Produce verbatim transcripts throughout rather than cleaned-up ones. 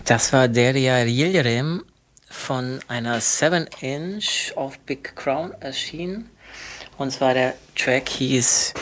Das war Derya Yildirim von einer seven inch auf Big Crown erschienen. Und zwar der Track hieß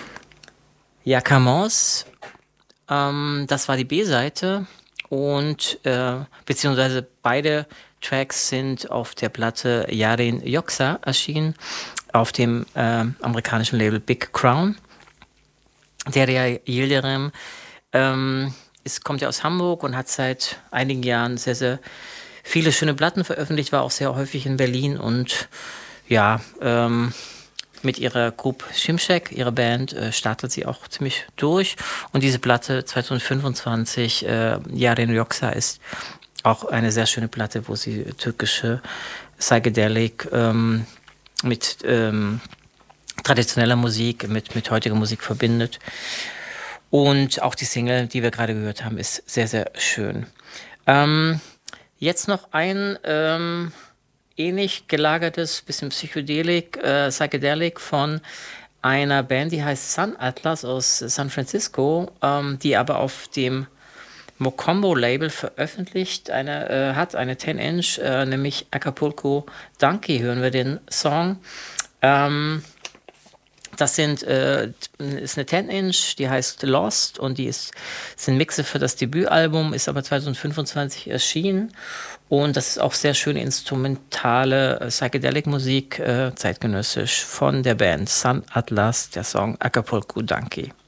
Yakamos. Ähm, das war die B-Seite. Und äh, beziehungsweise beide Tracks sind auf der Platte Yarin Yoksa erschienen, auf dem äh, amerikanischen Label Big Crown. Derya Yildirim ähm, ist, kommt ja aus Hamburg und hat seit einigen Jahren sehr, sehr viele schöne Platten veröffentlicht, war auch sehr häufig in Berlin und ja, ähm, mit ihrer Group Shimshek, ihrer Band, äh, startet sie auch ziemlich durch. Und diese Platte zwanzig fünfundzwanzig, äh, Yarin Yoksa, ist auch eine sehr schöne Platte, wo sie türkische Psychedelic ähm, mit ähm, traditioneller Musik, mit, mit heutiger Musik verbindet. Und auch die Single, die wir gerade gehört haben, ist sehr, sehr schön. Ähm, jetzt noch ein ähm, ähnlich gelagertes, bisschen Psychedelik, äh, Psychedelic von einer Band, die heißt Sun Atlas aus San Francisco, ähm, die aber auf dem Mocombo-Label veröffentlicht eine, äh, hat, eine ten inch, äh, nämlich Acapulco Donkey, hören wir den Song. Ähm, Das sind, äh, ist eine ten inch, die heißt Lost und die ist, sind Mixe für das Debütalbum, ist aber zwanzig fünfundzwanzig erschienen und das ist auch sehr schöne instrumentale äh, Psychedelic-Musik, äh, zeitgenössisch von der Band Sun Atlas, der Song Acapulco Donkey.